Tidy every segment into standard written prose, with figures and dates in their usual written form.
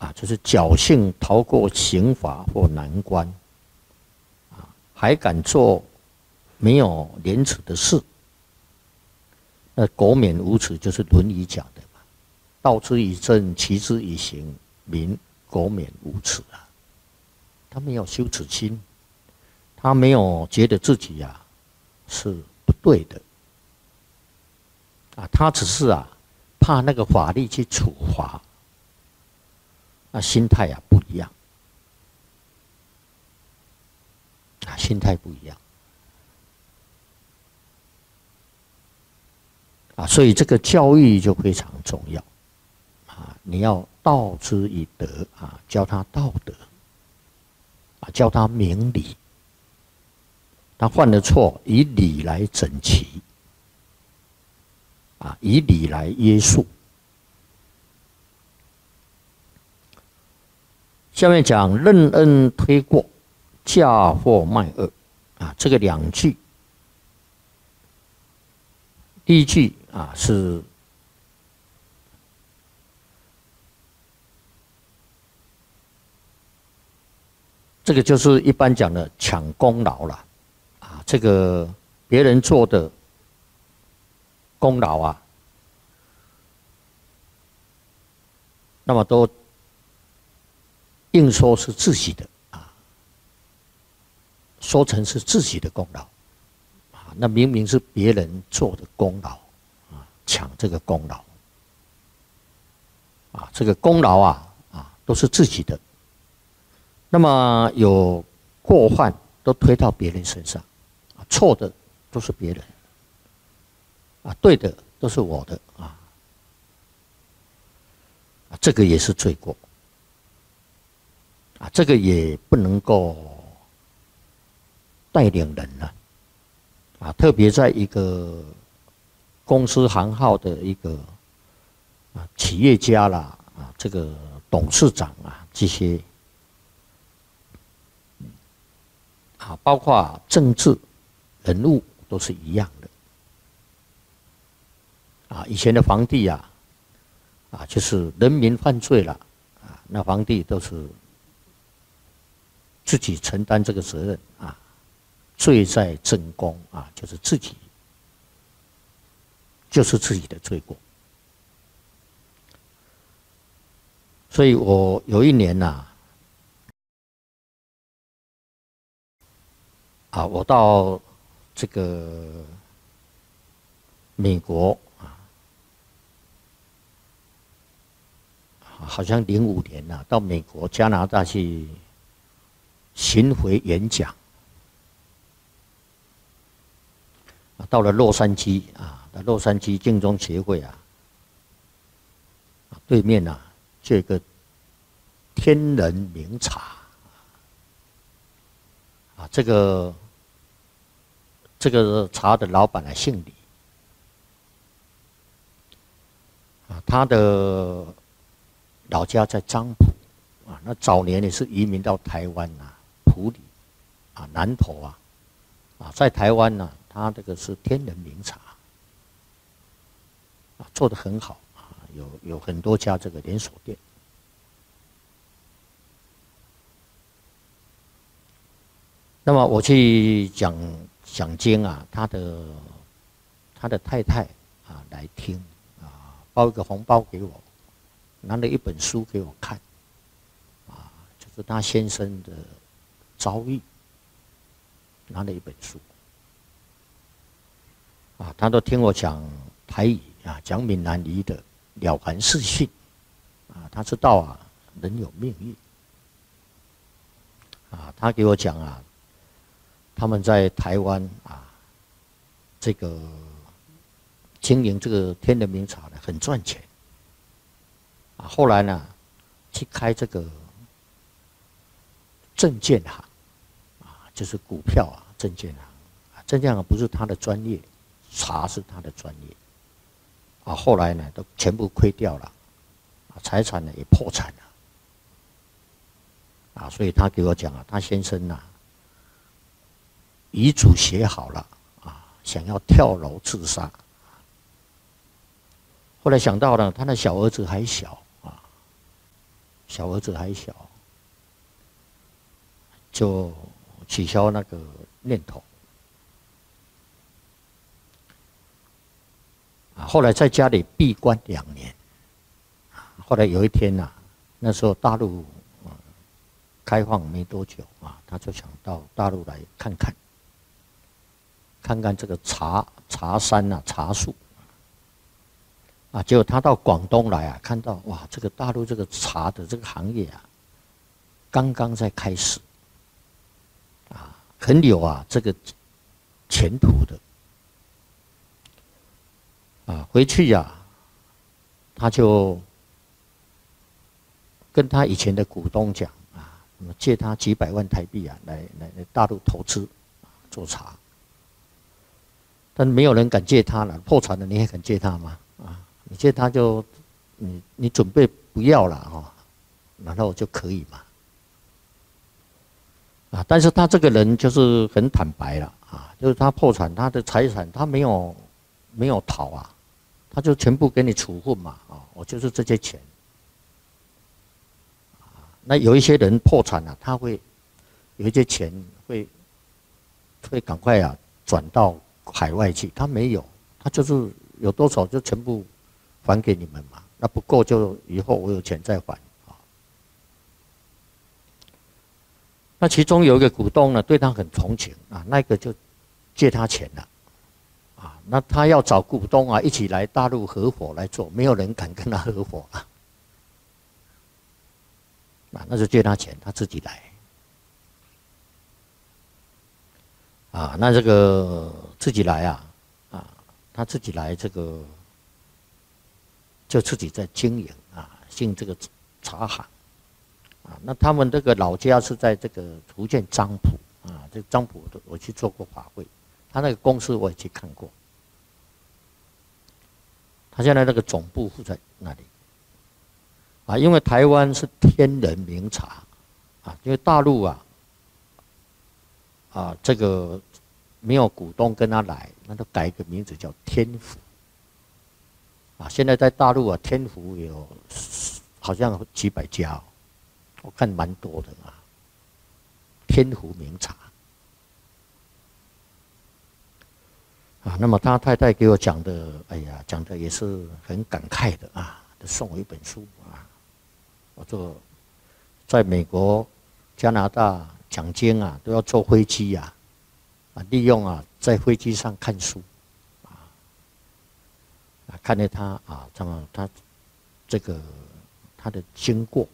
就是侥幸逃过刑罚或难关，还敢做没有廉耻的事，那苟免无耻就是《论语》讲的嘛，道之以政，齐之以刑，民苟免无耻啊。他没有羞耻心，他没有觉得自己是不对的，他只是怕那个法律去处罚，那心态不一样，心态不一样。所以这个教育就非常重要你要道之以德教他道德教他明理，他犯了错，以理来整齐以理来约束。下面讲任恩推过，嫁祸卖恶这个两句，第一句是这个就是一般讲的抢功劳了这个别人做的功劳那么都硬说是自己的说成是自己的功劳那明明是别人做的功劳抢这个功劳这个功劳都是自己的，那么有过犯都推到别人身上错的都是别人对的都是我的这个也是罪过这个也不能够带领人特别在一个公司行号的一个企业家啦这个董事长这些包括政治人物都是一样的以前的皇帝就是人民犯罪了那皇帝都是自己承担这个责任罪在正宫就是自己的罪过。所以我有一年我到这个美国好像05年到美国加拿大去巡回演讲到了洛杉矶洛杉矶建中协会对面就有一个天人茗茶这个茶的老板姓李他的老家在漳浦那早年也是移民到台湾埔里南投在台湾他这个是天人茗茶做得很好有很多家这个连锁店。那么我去讲经他的太太来听包一个红包给我，拿了一本书给我看就是他先生的遭遇，拿了一本书他都听我讲台语讲闽南语的了凡四训他知道人有命运他给我讲他们在台湾这个经营这个天人茗茶很赚钱后来呢去开这个证券行就是股票证券行证券行不是他的专业，茶是他的专业后来呢都全部亏掉了财产呢也破产了所以他给我讲他先生遗嘱写好了想要跳楼自杀，后来想到了他的小儿子还小小儿子还小，就取消那个念头。后来在家里闭关2年。后来有一天呐，那时候大陆开放没多久啊，他就想到大陆来看看，看看这个茶山啊，茶树啊。结果他到广东来啊，看到哇，这个大陆这个茶的这个行业啊，刚刚在开始啊，很有这个前途的啊。回去呀，他就跟他以前的股东讲啊，借他几百万台币啊，来大陆投资做茶。但没有人敢借他了，破产了你也敢借他吗？啊，你借他就你准备不要了哈，然后就可以嘛。啊，但是他这个人就是很坦白了啊，就是他破产，他的财产他没有逃啊，他就全部给你处分嘛啊，我就是这些钱。那有一些人破产了，他会有一些钱会赶快转到海外去，他没有，他就是有多少就全部还给你们嘛，那不够就以后我有钱再还啊。那其中有一个股东呢，对他很同情啊，那个就借他钱了啊，那他要找股东一起来大陆合伙来做，没有人敢跟他合伙啊。那就借他钱，他自己来。啊，那这个自己来他自己来这个就自己在经营进这个茶行啊。那他们这个老家是在这个福建漳浦啊，这个漳浦我去做过法会，他那个公司我也去看过。他现在那个总部在那里。啊，因为台湾是天人名茶，因为大陆这个没有股东跟他来，那就改一个名字叫天福。现在在大陆天福有好像几百家我看蛮多的天福名茶。那么他太太给我讲的，哎呀，讲的也是很感慨的送我一本书我做在美国、加拿大讲经都要坐飞机利用在飞机上看书看着他他这个他的经过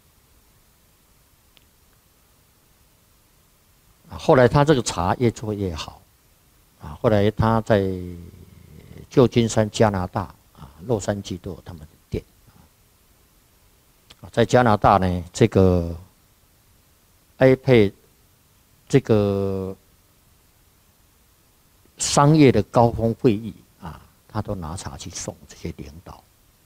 后来他这个茶越做越好后来他在旧金山、加拿大洛杉矶都有他们的店在加拿大呢，这个 iPad 这个商业的高峰会议他都拿茶去送这些领导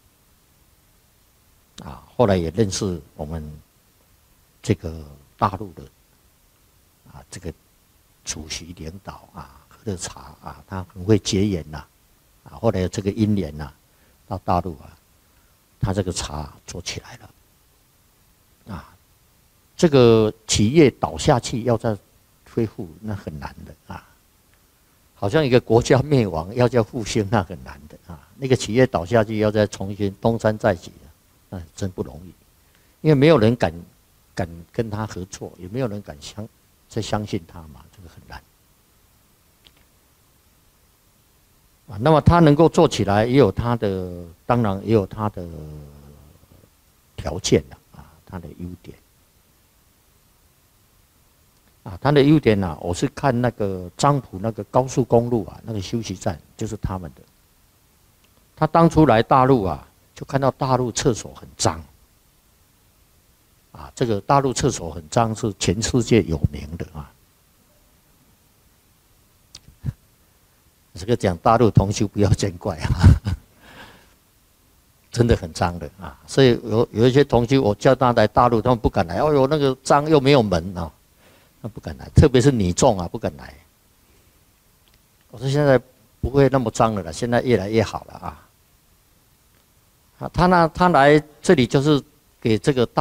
后来也认识我们这个大陆的这个主席领导喝的茶他很会结缘后来这个因缘到大陆他这个茶做起来了这个企业倒下去要再恢复那很难的好像一个国家灭亡要叫复兴那很难的那个企业倒下去要再重新东山再起那真不容易，因为没有人敢跟他合作，也没有人敢再相信他嘛，这个很难那么他能够做起来，也有他的，当然也有他的条件他的优点他的优点我是看那个漳浦那个高速公路那个休息站就是他们的。他当初来大陆就看到大陆厕所很脏这个大陆厕所很脏是全世界有名的这个讲大陆同修不要见怪真的很脏的所以有一些同修我叫他来大陆，他们不敢来，哦哟那个脏又没有门那不敢来，特别是女众不敢来。我说现在不会那么脏了啦，现在越来越好了他来这里就是给这个大